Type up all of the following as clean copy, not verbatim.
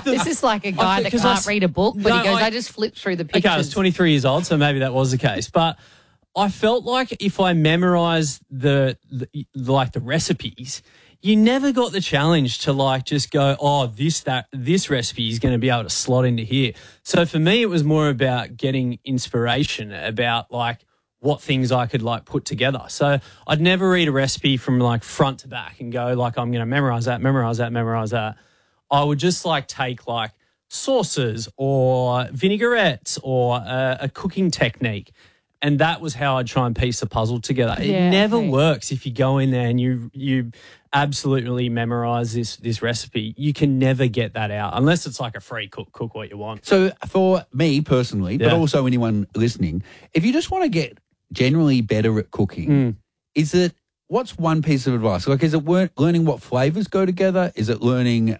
This is like a guy that can't read a book, but he goes, I just flipped through the pictures. Okay, I was 23 years old, so maybe that was the case. But I felt like if I memorised the recipes, you never got the challenge to like just go, oh, this recipe is going to be able to slot into here. So for me, it was more about getting inspiration about like what things I could like put together. So I'd never read a recipe from like front to back and go like, I'm going to memorise that. I would just like take like sauces or vinaigrettes or a cooking technique. And that was how I'd try and piece the puzzle together. It never works if you go in there and you absolutely memorise this recipe. You can never get that out unless it's like a free cook what you want. So for me personally, but also anyone listening, if you just want to get generally better at cooking, what's one piece of advice? Like, is it learning what flavours go together? Is it learning,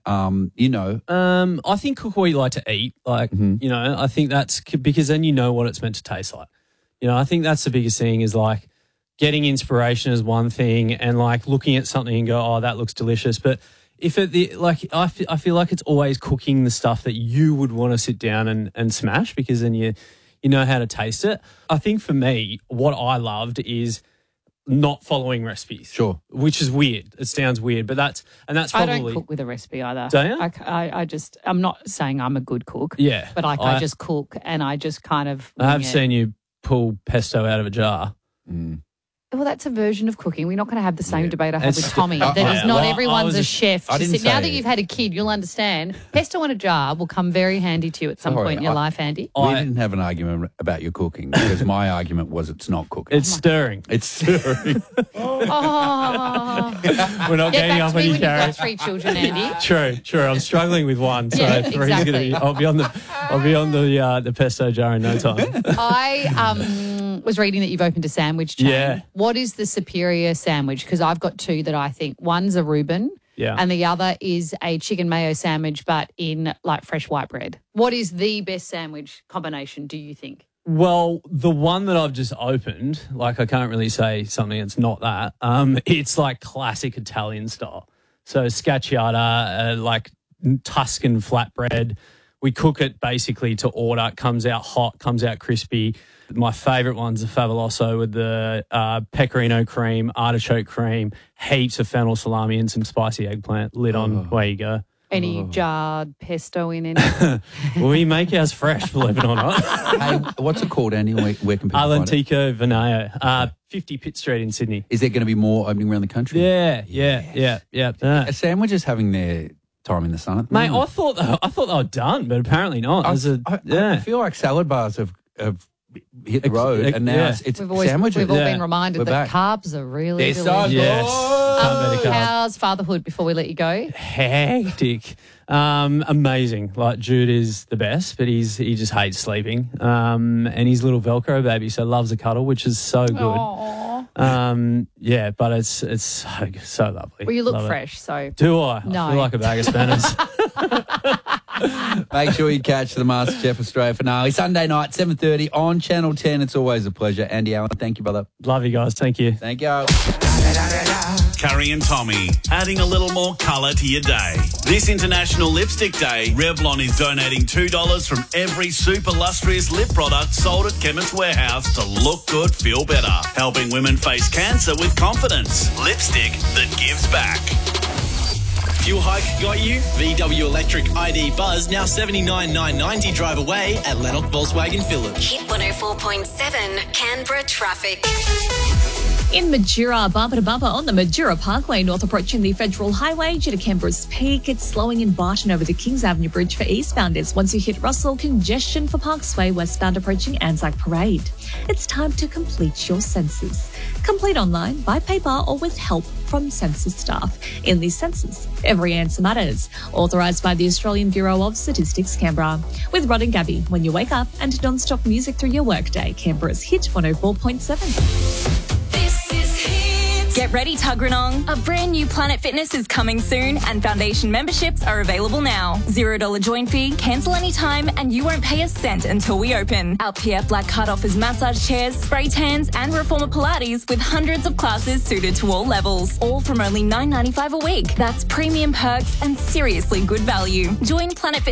I think cook what you like to eat. Like, I think that's because then you know what it's meant to taste like. I think that's the biggest thing is like getting inspiration is one thing and like looking at something and go, oh, that looks delicious. But if I feel like it's always cooking the stuff that you would want to sit down and smash because then you know how to taste it. I think for me, what I loved is not following recipes. Sure. Which is weird. It sounds weird, but that's probably... I don't cook with a recipe either. Don't you? I'm not saying I'm a good cook. Yeah. But I just cook and I just kind of... I have seen you pull pesto out of a jar. Well, that's a version of cooking. We're not going to have the same debate I had with Tommy. That is not everyone's a chef. Now that you've had a kid, you'll understand. Pesto in a jar will come very handy to you at some point in your life, Andy. We didn't have an argument about your cooking because my argument was it's not cooking. It's stirring. It's stirring. We're not getting up any carrots. You've got 3 children, Andy. True. I'm struggling with one, so yeah, three's exactly. going to be. I'll be on the pesto jar in no time. I was reading that you've opened a sandwich chain. Yeah. What is the superior sandwich? Because I've got 2 that I think. One's a Reuben and the other is a chicken mayo sandwich but in like fresh white bread. What is the best sandwich combination, do you think? Well, the one that I've just opened, like I can't really say something that's not that. It's like classic Italian style. So scacciata, like Tuscan flatbread. We cook it basically to order. It comes out hot, comes out crispy. My favourite one's the Favoloso with the pecorino cream, artichoke cream, heaps of fennel salami and some spicy eggplant. Lid on, away you go. Any jarred pesto in it? We make ours fresh, believe it or not. Hey, what's it called, Andy? Where can people find it? Alentejo Venao, 50 Pitt Street in Sydney. Is there going to be more opening around the country? Yeah. A sandwich is having their time in the sun at the moment. Mate, I thought they were done, but apparently not. I feel like salad bars have hit the road, and now it's sandwiches. We've all been reminded that carbs are really delicious. So Yes. How's fatherhood before we let you go? Hectic. Amazing. Like Jude is the best, but he just hates sleeping. And he's a little Velcro baby, so loves a cuddle, which is so good. Aww. But it's so lovely. Well, you look fresh, so. Do I? No. I feel like a bag of spanners. Make sure you catch the MasterChef Australia finale Sunday night, 7:30 on Channel 10. It's always a pleasure. Andy Allen, thank you, brother. Love you guys. Thank you. Thank you. Curry and Tommy, adding a little more colour to your day. This International Lipstick Day, Revlon is donating $2 from every super lustrous lip product sold at Chemist Warehouse to look good, feel better. Helping women face cancer with confidence. Lipstick that gives back. Fuel hike got you? VW Electric ID Buzz now $79,990 drive away at Lennox Volkswagen Village. Hit 104.7 Canberra traffic. In Majura, bumper to bumper on the Majura Parkway, north approaching the Federal Highway due to Canberra's Peak. It's slowing in Barton over the Kings Avenue Bridge for eastbounders. Once you hit Russell, congestion for Parksway, westbound approaching Anzac Parade. It's time to complete your census. Complete online, by paper, or with help from census staff. In these census, every answer matters. Authorised by the Australian Bureau of Statistics, Canberra. With Rod and Gabby, when you wake up, and non-stop music through your workday. Canberra's Hit 104.7. Get ready, Tuggeranong. A brand new Planet Fitness is coming soon and foundation memberships are available now. $0 join fee, cancel anytime, and you won't pay a cent until we open. Our PF Black Card offers massage chairs, spray tans, and reformer Pilates with hundreds of classes suited to all levels. All from only $9.95 a week. That's premium perks and seriously good value. Join Planet Fitness